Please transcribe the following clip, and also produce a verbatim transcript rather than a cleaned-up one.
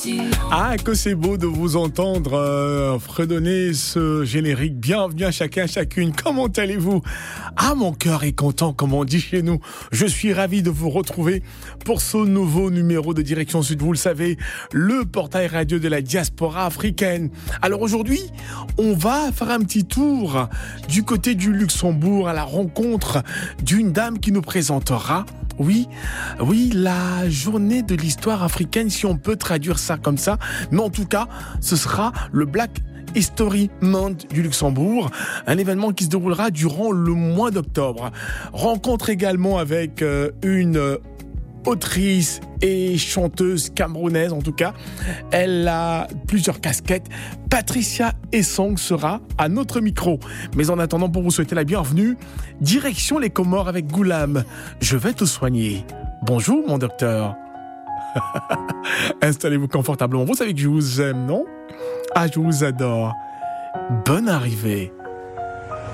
Ah, que c'est beau de vous entendre euh, fredonner ce générique. Bienvenue à chacun, chacune. Comment allez-vous? Ah, mon cœur est content, comme on dit chez nous. Je suis ravi de vous retrouver pour ce nouveau numéro de Direction Sud. Vous le savez, le portail radio de la diaspora africaine. Alors aujourd'hui, on va faire un petit tour du côté du Luxembourg à la rencontre d'une dame qui nous présentera Oui, oui, la journée de l'histoire africaine, si on peut traduire ça comme ça. Mais en tout cas, ce sera le Black History Month du Luxembourg, un événement qui se déroulera durant le mois d'octobre. Rencontre également avec euh, une euh, autrice et chanteuse camerounaise, en tout cas. Elle a plusieurs casquettes. Patricia Essong sera à notre micro. Mais en attendant, pour vous souhaiter la bienvenue, direction les Comores avec Goulam. Je vais te soigner. Bonjour, mon docteur. Installez-vous confortablement. Vous savez que je vous aime, non? Ah, je vous adore. Bonne arrivée.